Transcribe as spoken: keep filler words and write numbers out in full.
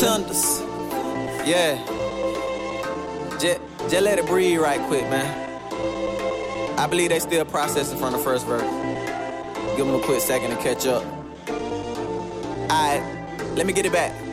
Pretenders. Yeah. Just, just let it breathe right quick, man. I believe they still processing from the first verse. Give them a quick second to catch up. Alright, let me get it back.